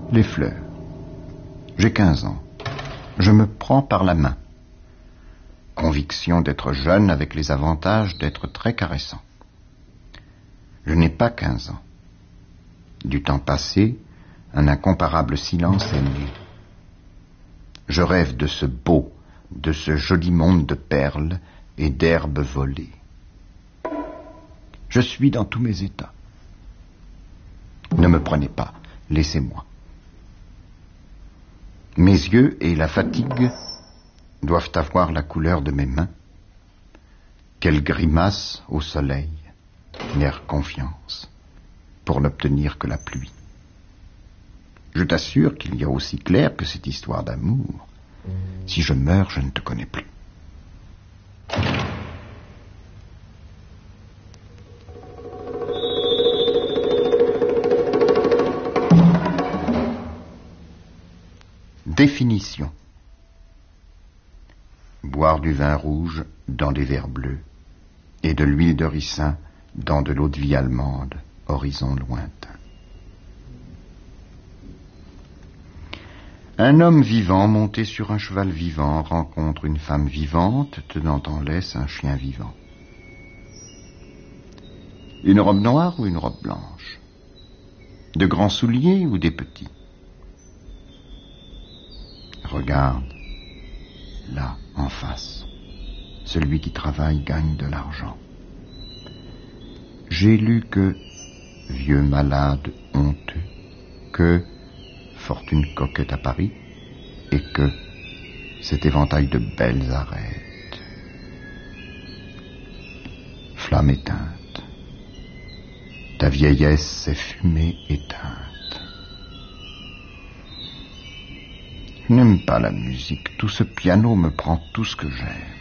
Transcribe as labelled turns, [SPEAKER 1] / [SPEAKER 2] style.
[SPEAKER 1] Les fleurs. J'ai 15 ans. Je me prends par la main. Conviction d'être jeune avec les avantages d'être très caressant. Je n'ai pas 15 ans. Du temps passé, un incomparable silence est nu. Je rêve de ce beau, de ce joli monde de perles et d'herbes volées. Je suis dans tous mes états. Ne me prenez pas, laissez-moi. Mes yeux et la fatigue doivent avoir la couleur de mes mains. Quelle grimace au soleil, n'air confiance, pour n'obtenir que la pluie. Je t'assure qu'il y a aussi clair que cette histoire d'amour. Si je meurs, je ne te connais plus. Définition. Boire du vin rouge dans des verres bleus et de l'huile de ricin dans de l'eau de vie allemande, horizon lointain. Un homme vivant monté sur un cheval vivant rencontre une femme vivante tenant en laisse un chien vivant. Une robe noire ou une robe blanche? De grands souliers ou des petits? Regarde, là, en face, celui qui travaille gagne de l'argent. J'ai lu que, vieux malade honteux, que, fortune coquette à Paris, et que, cet éventail de belles arêtes. Flamme éteinte, ta vieillesse s'est fumée éteinte. Je n'aime pas la musique, tout ce piano me prend tout ce que j'aime.